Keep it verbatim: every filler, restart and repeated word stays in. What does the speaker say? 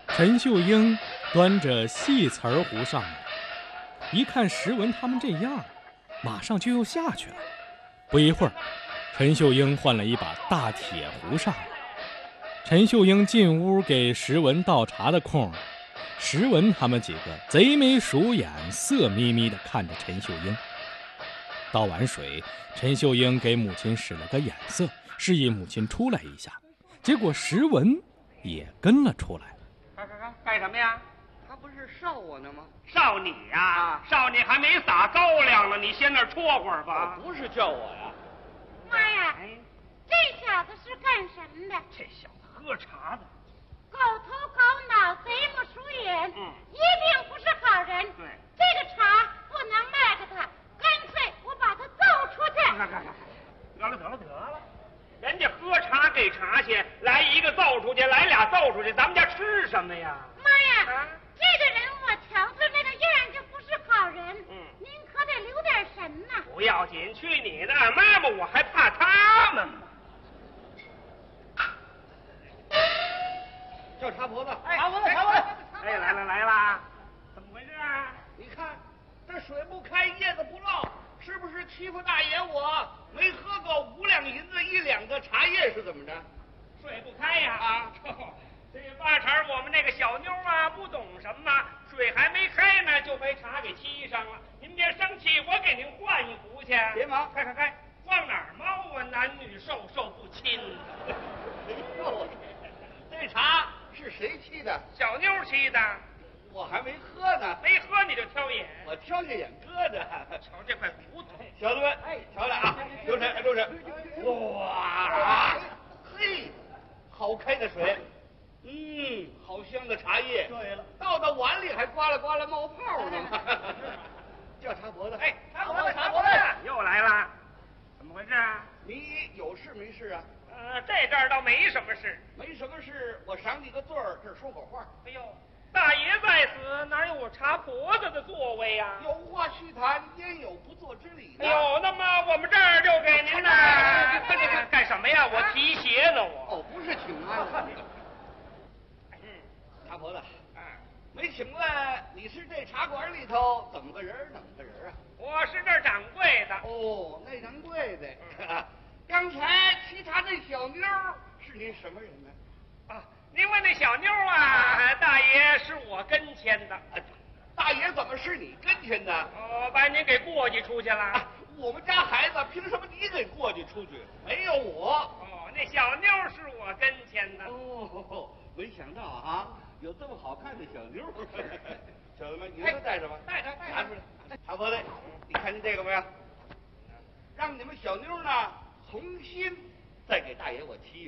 陈秀英端着细瓷儿壶上来，一看石文他们这样，马上就又下去了。不一会儿，陈秀英换了一把大铁壶上来。陈秀英进屋给石文倒茶的空，石文他们几个贼眉鼠眼、色眯眯地看着陈秀英。倒完水，陈秀英给母亲使了个眼色，示意母亲出来一下。结果石文也跟了出来。 干干干干什么呀？ 他不是烧我呢吗？ 烧你呀、啊！烧你还没撒高粱呢，你先那儿戳会儿吧。 不是叫我呀。 妈呀，哎、这小子是干什么的？ 这小子喝茶的， 狗头狗脑，贼不鼠眼，嗯，一定不是好人。 对， 这个茶不能卖给他，干脆我把他揍出去。 得了得了得了，人家喝茶给茶去，来一个揍出去，来俩揍出去，咱们家吃什么呀？ 妈呀，啊、这个人我瞧他那个样就不是好人。嗯，您可得留点神呐。 不要紧，去你的！妈妈，我还怕他们吗？ 叫茶婆子， 哎， 茶婆子，茶婆子， 哎，来了来了，怎么回事啊？ 你看这水不开，叶子不漏，是不是欺负大爷我？没喝够五两银子一两个茶叶是怎么着？ 水不开呀！ 啊， 这八成我们那个小妞啊不懂什么，水还没开呢就被茶给沏上了。您别生气，我给您换一壶去。 别忙， 开开开，往哪儿猫啊？男女授受不亲。 哎呦，这茶是谁沏的？ 小妞沏的。 我还没喝呢。 没喝你就挑眼？ 我挑下眼搁着。 瞧这块骨头， 小子们，哎，瞧来啊，留神留神。哇，嘿，好开的水。嗯，好香的茶叶。对了，倒到碗里还呱啦呱啦冒泡呢嘛。叫茶婆子， 哎，茶婆子，茶婆子又来了，怎么回事啊？ 你有事没事啊？ 呃，这阵儿倒没什么事。 没什么事，我赏你个座儿，这儿说会儿话。 哎呦，大爷在此，哪有我茶婆子的座位呀、啊？ 有话续谈，焉有不做之理呢？ 哎呦，那么我们这儿就给您呢。干什么呀？我提鞋呢，我。 哦，不是请安。嗯，茶婆子，啊，没请问你是这茶馆里头怎么个人怎么个人啊？ 我是这儿掌柜的。 哦，那掌柜的。嗯、刚才沏茶那小妞是您什么人呢？ 啊，您问那小妞啊，大爷是我跟前的。啊、 大爷怎么是你跟前的？ 哦，把您给过继出去了。啊、 我们家孩子凭什么你给过继出去？没有我。 哦，那小妞是我跟前的。 哦，没想到啊，有这么好看的小妞。小子们，你们都带着吧， 带着，带着。 拿出来。茶婆子，你看见这个没有？让你们小妞呢重新再给大爷我沏一